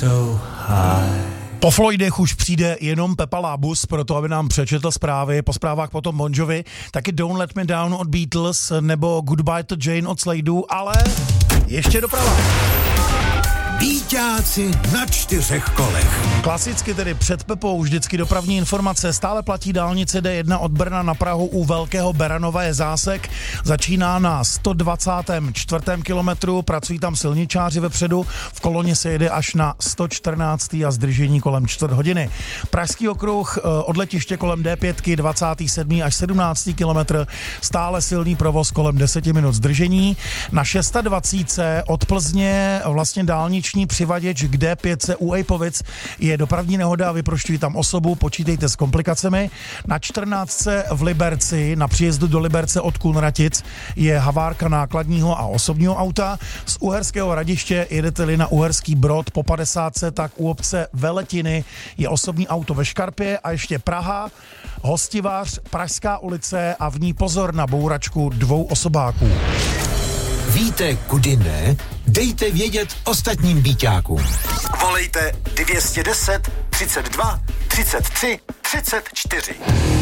Po Floydech už přijde jenom Pepa Lábus pro to, aby nám přečetl zprávy, po zprávách potom Bon Jovi, taky Don't Let Me Down od Beatles nebo Goodbye to Jane od Sladeů, ale ještě doprava. Býťáci na 4 kolech. Klasicky tedy před Pepou vždycky dopravní informace. Stále platí dálnice D1 od Brna na Prahu u Velkého Beranova je zásek. Začíná na 124. kilometru, pracují tam silničáři vepředu, v koloně se jede až na 114. a zdržení kolem 4 hodiny. Pražský okruh od letiště kolem D5, 27. až 17. kilometr, stále silný provoz kolem 10 minut zdržení. Na 620 od Plzně vlastně dálniční přivaděč k D5 u Ejpovic je dopravní nehoda a vyprošťují tam osobu, počítejte s komplikacemi. Na 14 v Liberci, na příjezdu do Liberce od Kunratic je havárka nákladního a osobního auta. Z Uherského Hradiště jedete-li na Uherský Brod po 50, tak u obce Veletiny je osobní auto ve škarpě a ještě Praha, Hostivař, Pražská ulice a v ní pozor na bouračku 2 osobáků. Víte, kudy ne? Dejte vědět ostatním býťákům. Volejte 210 32 33 34.